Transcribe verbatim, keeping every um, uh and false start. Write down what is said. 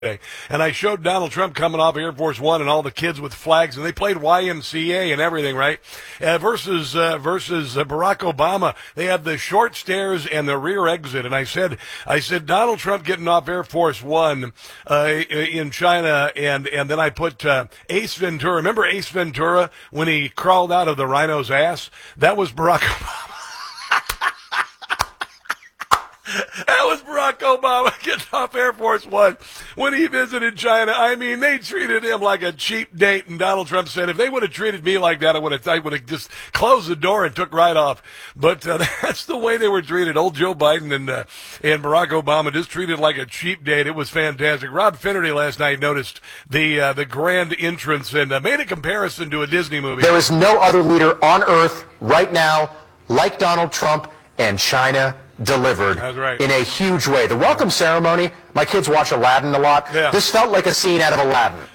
And I showed Donald Trump coming off Air Force One and all the kids with flags, and they played Y M C A and everything, right? Uh, versus uh, versus uh, Barack Obama, they had the short stairs and the rear exit. And I said, I said Donald Trump getting off Air Force One uh, in China, and and then I put uh, Ace Ventura. Remember Ace Ventura when he crawled out of the rhino's ass? That was Barack Obama. That was Barack Obama getting off Air Force One when he visited China. I mean, they treated him like a cheap date, and Donald Trump said, if they would have treated me like that, I would have, I would have just closed the door and took right off. But uh, that's the way they were treated. Old Joe Biden and uh, and Barack Obama just treated like a cheap date. It was fantastic. Rob Finnerty last night noticed the uh, the grand entrance and uh, made a comparison to a Disney movie. There is no other leader on earth right now like Donald Trump, and China delivered right. in a huge way. The welcome ceremony, my kids watch Aladdin a lot. Yeah. This felt like a scene out of Aladdin.